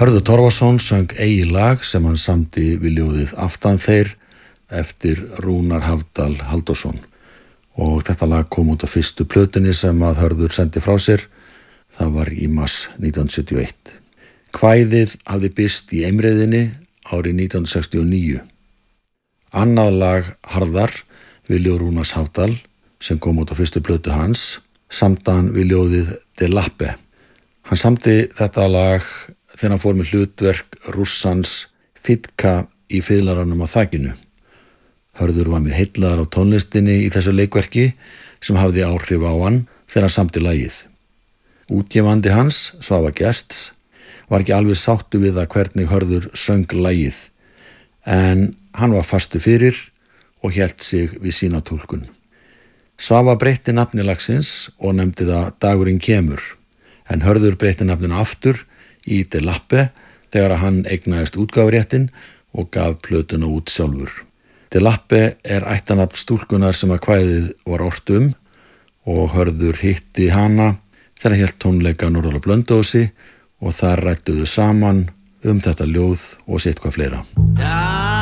Hörður Torfason söng eigið lag sem hann samdi við ljóðið Aftan þeir eftir Rúnar Hafdal Halldórsson og þetta lag kom út á fyrstu plötunni sem að Hörður sendi frá sér. Það var í mars 1971. Kvæðið hafði birst í Eimreiðinni árið 1969. Annað lag Harðar við ljóð Rúnars Hafdal sem kom út á fyrstu plötu hans samdi hann við ljóðið De Lappe. Hann samdi þetta lag þegar hann fór með hlutverk Rússans Fitka í fiðlaranum á þakinu. Hörður var með heillaðar á tónlistinni í þessu leikverki sem hafði áhrif á hann þegar hann samdi lagið. Útgefandi hans, Svava Gests, var ekki alveg sáttu við það hvernig Hörður söng lagið, en hann var fastu fyrir og hélt sig við sína túlkun. Svava breytti nafni lagsins og nefndi það Dagurinn kemur, en Hörður breytti nafninu aftur í De Lappe þegar hann eignaðist útgáfuréttinn og gaf plötuna út sjálfur. De Lappe er ættarnafn stúlkunar sem að kvæðið var ort og Hörður hitti hana þegar hann hélt tónleika norður á Blönduósi og þar rædduðu saman þetta ljóð og sitthvað fleira.